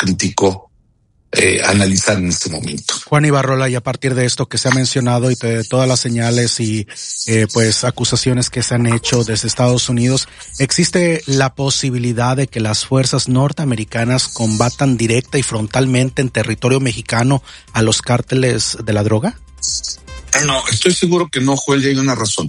crítico analizar en este momento. Juan Ibarrola, y a partir de esto que se ha mencionado y de todas las señales y pues acusaciones que se han hecho desde Estados Unidos, ¿existe la posibilidad de que las fuerzas norteamericanas combatan directa y frontalmente en territorio mexicano a los cárteles de la droga? No, estoy seguro que no, Joel, y hay una razón.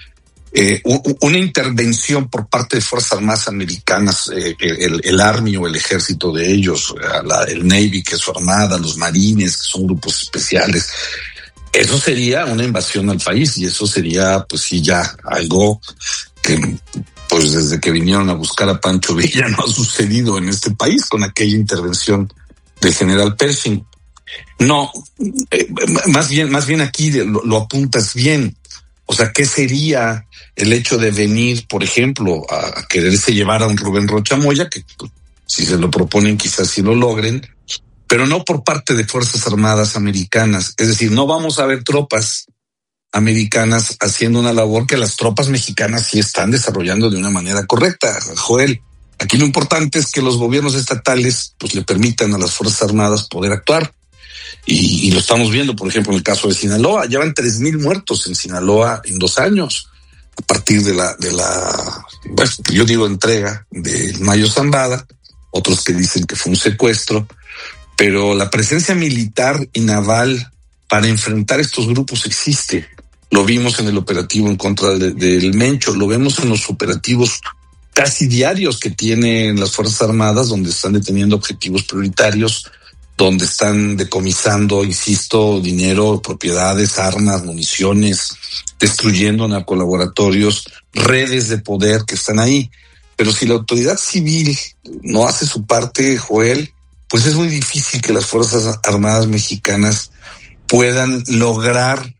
Una intervención por parte de Fuerzas Armadas americanas, el Army o el ejército de ellos, el Navy, que es su armada, los marines, que son grupos especiales, eso sería una invasión al país, y eso sería, pues sí, ya algo que, pues desde que vinieron a buscar a Pancho Villa no ha sucedido en este país con aquella intervención del general Pershing. No, más bien aquí lo apuntas bien. O sea, ¿qué sería el hecho de venir, por ejemplo, a quererse llevar a un Rubén Rocha Moya, que pues, si se lo proponen quizás sí lo logren, pero no por parte de Fuerzas Armadas americanas? Es decir, no vamos a ver tropas americanas haciendo una labor que las tropas mexicanas sí están desarrollando de una manera correcta, Joel. Aquí lo importante es que los gobiernos estatales pues le permitan a las Fuerzas Armadas poder actuar. Y lo estamos viendo, por ejemplo, en el caso de Sinaloa. Llevan 3,000 muertos en Sinaloa en 2 años, a partir de la pues, yo digo entrega de Mayo Zambada, otros que dicen que fue un secuestro, pero la presencia militar y naval para enfrentar estos grupos existe. Lo vimos en el operativo en contra del Mencho, lo vemos en los operativos casi diarios que tienen las Fuerzas Armadas, donde están deteniendo objetivos prioritarios, donde están decomisando, insisto, dinero, propiedades, armas, municiones, destruyendo narcolaboratorios, redes de poder que están ahí. Pero si la autoridad civil no hace su parte, Joel, pues es muy difícil que las Fuerzas Armadas mexicanas puedan lograr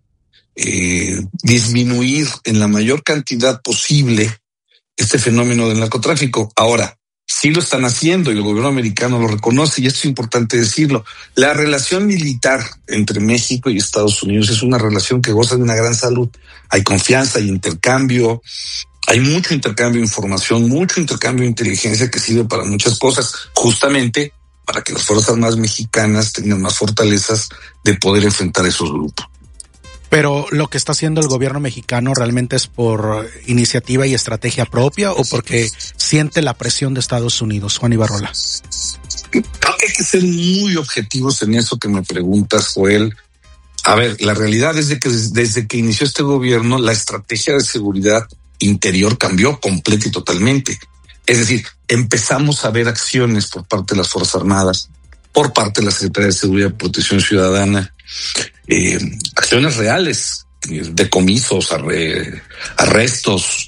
disminuir en la mayor cantidad posible este fenómeno del narcotráfico. Ahora, sí lo están haciendo y el gobierno americano lo reconoce, y esto es importante decirlo. La relación militar entre México y Estados Unidos es una relación que goza de una gran salud. Hay confianza, hay intercambio, hay mucho intercambio de información, mucho intercambio de inteligencia que sirve para muchas cosas, justamente para que las Fuerzas Armadas mexicanas tengan más fortalezas de poder enfrentar esos grupos. Pero lo que está haciendo el gobierno mexicano realmente es por iniciativa y estrategia propia o porque siente la presión de Estados Unidos, Juan Ibarrola. Creo que hay que ser muy objetivos en eso que me preguntas, Joel. A ver, la realidad es de que desde que inició este gobierno, la estrategia de seguridad interior cambió completa y totalmente. Es decir, empezamos a ver acciones por parte de las Fuerzas Armadas, por parte de la Secretaría de Seguridad y Protección Ciudadana, acciones reales, decomisos, arrestos,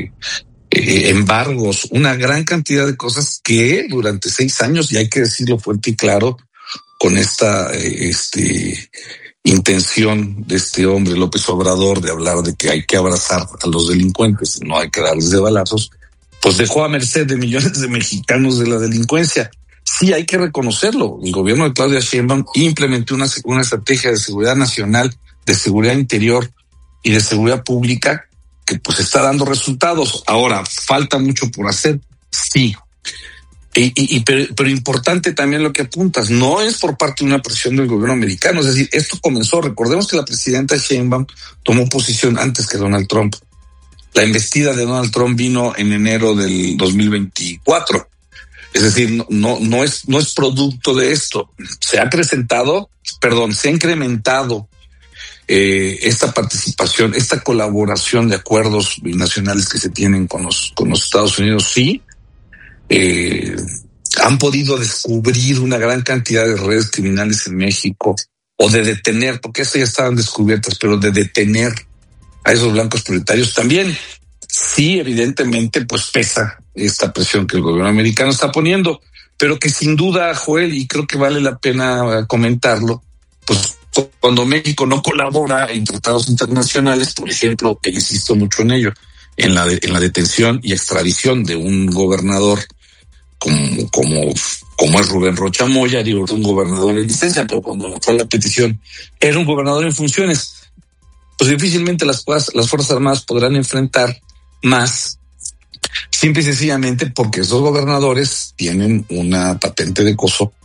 embargos, una gran cantidad de cosas que durante 6 años, y hay que decirlo fuerte y claro, con esta intención de este hombre López Obrador de hablar de que hay que abrazar a los delincuentes, no hay que darles de balazos, pues dejó a merced de millones de mexicanos de la delincuencia. Sí, hay que reconocerlo. El gobierno de Claudia Sheinbaum implementó una estrategia de seguridad nacional, de seguridad interior y de seguridad pública que pues está dando resultados. Ahora, falta mucho por hacer, sí. Pero importante también lo que apuntas, no es por parte de una presión del gobierno americano. Es decir, esto comenzó, recordemos que la presidenta Sheinbaum tomó posición antes que Donald Trump. La embestida de Donald Trump vino en enero del 2024. Es decir, no es producto de esto. Se ha incrementado esta participación, esta colaboración de acuerdos binacionales que se tienen con los Estados Unidos, sí. Han podido descubrir una gran cantidad de redes criminales en México, o de detener, porque estas ya estaban descubiertas, pero de detener a esos blancos prioritarios también. Sí, evidentemente, pues pesa esta presión que el gobierno americano está poniendo, pero que sin duda, Joel, y creo que vale la pena comentarlo, pues cuando México no colabora en tratados internacionales, por ejemplo, que insisto mucho en ello, en la detención y extradición de un gobernador como es Rubén Rocha Moya, digo, un gobernador en licencia, pero cuando fue la petición era un gobernador en funciones, pues difícilmente las Fuerzas Armadas podrán enfrentar más, simple y sencillamente porque esos gobernadores tienen una patente de